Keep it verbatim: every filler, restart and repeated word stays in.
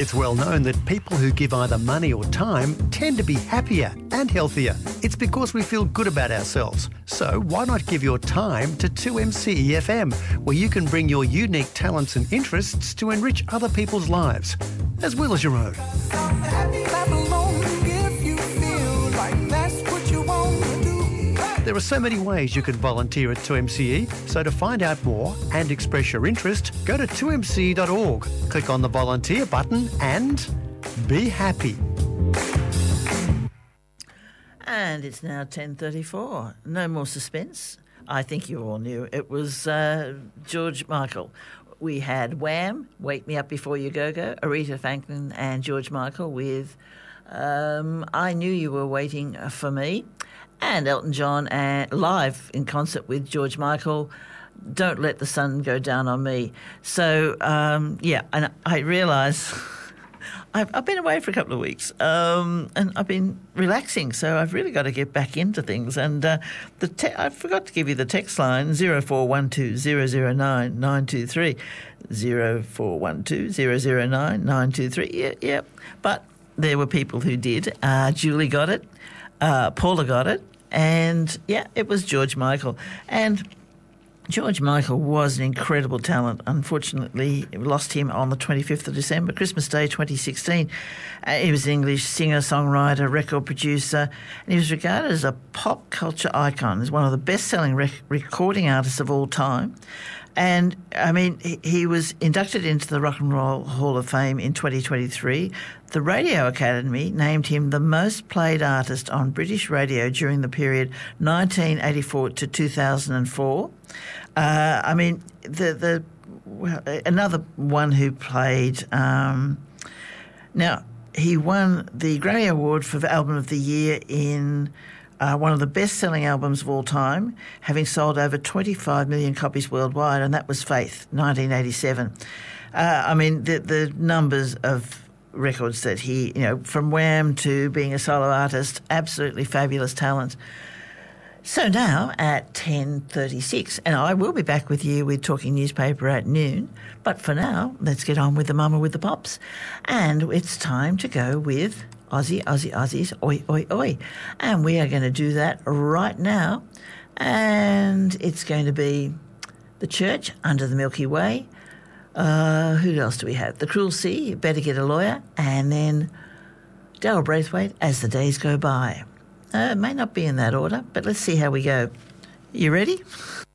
It's well known that people who give either money or time tend to be happier and healthier. It's because we feel good about ourselves. So why not give your time to two M C E F M, where you can bring your unique talents and interests to enrich other people's lives, as well as your own. There are so many ways you can volunteer at two M C E, so to find out more and express your interest, go to two m c e dot org, click on the volunteer button and be happy. And it's now ten thirty-four. No more suspense. I think you all knew. It was uh, George Michael. We had Wham, Wake Me Up Before You Go Go, Aretha Franklin and George Michael with um, I Knew You Were Waiting For Me, and Elton John and live in concert with George Michael, Don't Let the Sun Go Down on Me. So, um, yeah, and I realise I've, I've been away for a couple of weeks um, and I've been relaxing, so I've really got to get back into things. And uh, the te- I forgot to give you the text line, zero four one two zero zero nine nine two three, zero four one two zero zero nine nine two three. Yeah, yeah. But there were people who did. Uh, Julie got it. Uh, Paula got it. And, yeah, it was George Michael. And George Michael was an incredible talent. Unfortunately, we lost him on the twenty-fifth of December, Christmas Day twenty sixteen. Uh, he was an English singer, songwriter, record producer, and he was regarded as a pop culture icon. He's one of the best-selling rec- recording artists of all time. And, I mean, he, he was inducted into the Rock and Roll Hall of Fame in twenty twenty-three. The Radio Academy named him the most played artist on British radio during the period nineteen eighty-four to two thousand four. Uh, I mean, the the well, another one who played. Um, now he won the Grammy Award for the Album of the Year in uh, one of the best-selling albums of all time, having sold over twenty-five million copies worldwide, and that was Faith, nineteen eighty-seven. Uh, I mean, the the numbers of records that he, you know, from Wham to being a solo artist, absolutely fabulous talent. So now at ten thirty-six, and I will be back with you with Talking Newspaper at noon, but for now, let's get on with the Mama with the Pops. And it's time to go with Aussie, Aussie, Aussies, oi, oi, oi. And we are going to do that right now. And it's going to be The Church, Under the Milky Way. Uh, who else do we have? The Cruel Sea, Better Get a Lawyer, and then Daryl Braithwaite, As the Days Go By. Uh, it may not be in that order, but let's see how we go. You ready?